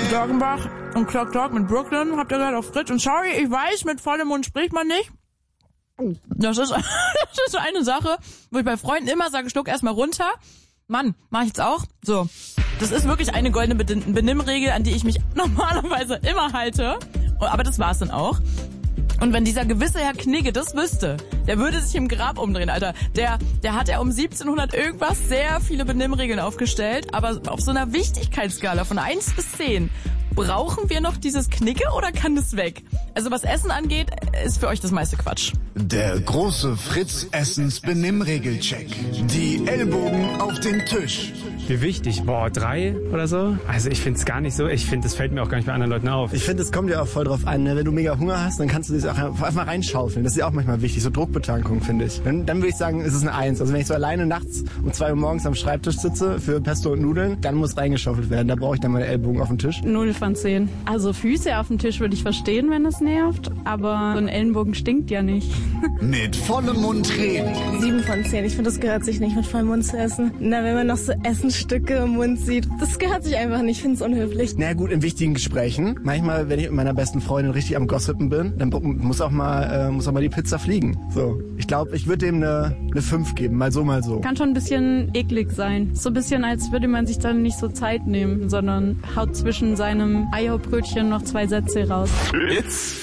Doggenbach und Clock Dog mit Brooklyn, habt ihr gehört auf Fritz. Und sorry, ich weiß, mit vollem Mund spricht man nicht. Das ist so eine Sache, wo ich bei Freunden immer sage, schluck erstmal runter. Mann, mach ich jetzt auch. So, das ist wirklich eine goldene Benimmregel, an die ich mich normalerweise immer halte. Aber das war's dann auch. Und wenn dieser gewisse Herr Knigge das wüsste, der würde sich im Grab umdrehen, Alter. Der hat ja um 1700 irgendwas sehr viele Benimmregeln aufgestellt, aber auf so einer Wichtigkeitsskala von 1 bis 10, brauchen wir noch dieses Knigge oder kann das weg? Also was Essen angeht, ist für euch das meiste Quatsch. Der große Fritz-Essens-Benimmregelcheck. Die Ellbogen auf den Tisch. Wie wichtig? 3 oder so? Also ich finde es gar nicht so. Ich finde, das fällt mir auch gar nicht bei anderen Leuten auf. Ich finde, es kommt ja auch voll drauf an, ne? Wenn du mega Hunger hast, dann kannst du das auch einfach mal reinschaufeln. Das ist ja auch manchmal wichtig, so Druckbetankung, finde ich. Dann würde ich sagen, ist es eine 1. Also wenn ich so alleine nachts um 2 Uhr morgens am Schreibtisch sitze für Pesto und Nudeln, dann muss reingeschaufelt werden. Da brauche ich dann meine Ellbogen auf den Tisch. 0 von 10. Also Füße auf dem Tisch würde ich verstehen, wenn es nervt, aber so ein Ellenbogen stinkt ja nicht. Mit vollem Mund reden. 7 von 10. Ich finde, das gehört sich nicht, mit vollem Mund zu essen. Na, wenn man noch so Essenstücke im Mund sieht, das gehört sich einfach nicht. Ich finde es unhöflich. Na gut, in wichtigen Gesprächen. Manchmal, wenn ich mit meiner besten Freundin richtig am Gossipen bin, dann muss auch mal die Pizza fliegen. So, ich glaube, ich würde dem eine 5 geben. Mal so, mal so. Kann schon ein bisschen eklig sein. So ein bisschen, als würde man sich dann nicht so Zeit nehmen, sondern haut zwischen seinem Eierbrötchen noch 2 Sätze raus. It's